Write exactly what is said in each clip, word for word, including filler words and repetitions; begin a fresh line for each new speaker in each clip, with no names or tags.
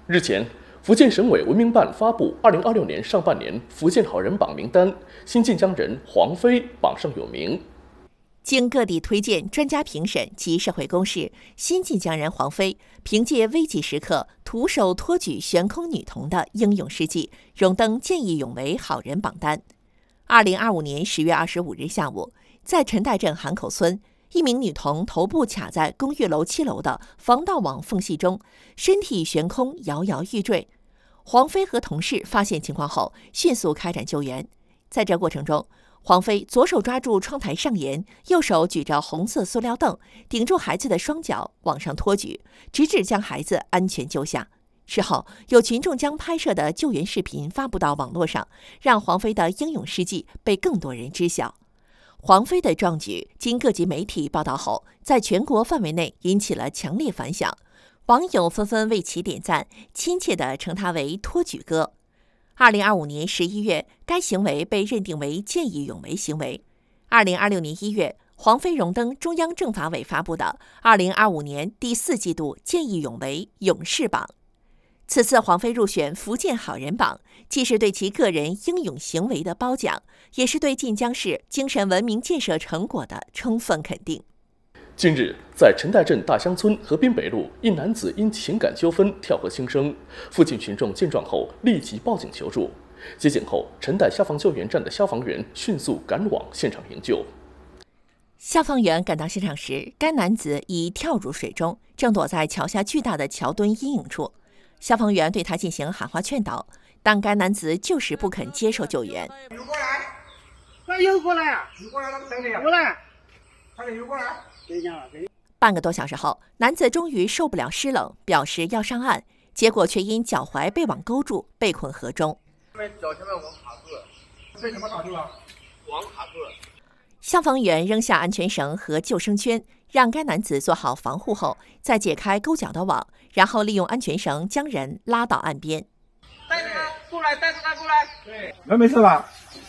日前，福建省委文明办发布二零二六年上半年福建好人榜名单，新晋江人黄飞榜上有名。
经各地推荐、专家评审及社会公示，新晋江人黄飞凭借危急时刻徒手托举悬空女童的英勇事迹，荣登见义勇为好人榜单。二零二五年十月二十五日下午，在陈岱镇韩口村，一名女童头部卡在公寓楼七楼的防盗网缝隙中，身体悬空，摇摇欲坠。黄飞和同事发现情况后，迅速开展救援。在这过程中，黄飞左手抓住窗台上沿，右手举着红色塑料凳，顶住孩子的双脚往上托举，直至将孩子安全救下。事后，有群众将拍摄的救援视频发布到网络上，让黄飞的英勇事迹被更多人知晓。黄飞的壮举经各级媒体报道后，在全国范围内引起了强烈反响，网友纷纷为其点赞，亲切地称他为托举哥。二零二五年十一月，该行为被认定为见义勇为行为。二零二六年一月，黄飞荣登中央政法委发布的二零二五年第四季度见义勇为勇士榜。此次黄飞入选福建好人榜，既是对其个人英勇行为的褒奖，也是对晋江市精神文明建设成果的充分肯定。
近日，在陈岱镇大乡村河滨北路，一男子因情感纠纷跳河轻生，附近群众见状后立即报警求助。接警后，陈岱消防救援站的消防员迅速赶往现场营救。
消防员赶到现场时，该男子已跳入水中，正躲在桥下巨大的桥墩阴影处。消防员对他进行喊话劝导，但该男子就是不肯接受救援。
游过来，快游过来啊！游过来，等你过来，快点游过来。
半个多小时后，男子终于受不了湿冷，表示要上岸，结果却因脚踝被网勾住，被困河中。
脚前面网卡住了，被什么卡住了？网卡住了。
消防员扔下安全绳和救生圈，让该男子做好防护后，再解开勾脚的网，然后利用安全绳将人拉到岸边。
带着他过来，带着他过来。对，人没事吧？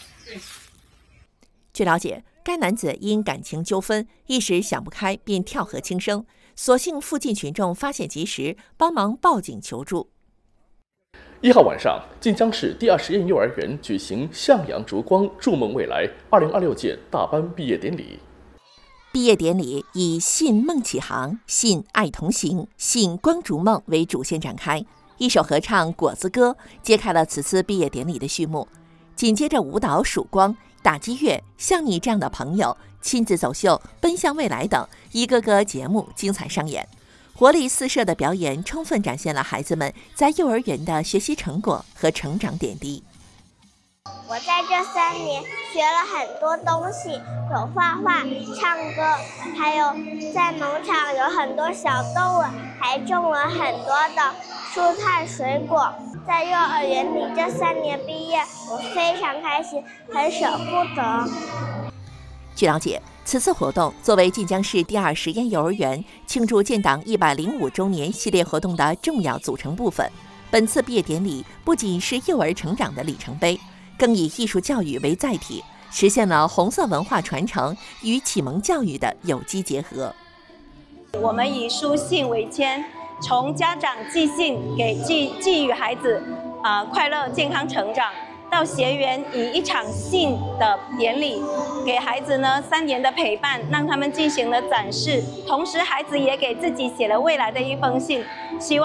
据了解，该男子因感情纠纷一时想不开，便跳河轻生。所幸附近群众发现及时，帮忙报警求助。
一号晚上，晋江市第二实验幼儿园举行向阳烛光筑梦未来二零二六届大班毕业典礼。
毕业典礼以信梦启航、信爱同行、信光逐梦为主线展开，一首合唱《果子歌》揭开了此次毕业典礼的序幕。紧接着舞蹈《曙光》、打击乐、像你这样的朋友、亲子走秀、奔向未来等一个个节目精彩上演，活力四射的表演充分展现了孩子们在幼儿园的学习成果和成长点滴。
我在这三年学了很多东西，有画画、唱歌，还有在农场有很多小动物，还种了很多的蔬菜水果。在幼儿园里这三年毕业，我非常开心，很舍不得。
据了解，此次活动作为晋江市第二实验幼儿园庆祝建党一百零五周年系列活动的重要组成部分。本次毕业典礼不仅是幼儿成长的里程碑，更以艺术教育为载体，实现了红色文化传承与启蒙教育的有机结合。
我们以书信为签，从家长寄信给寄寄予孩子，啊、呃、快乐健康成长，到学员以一场信的典礼，给孩子呢三年的陪伴，让他们进行了展示，同时孩子也给自己写了未来的一封信，希望。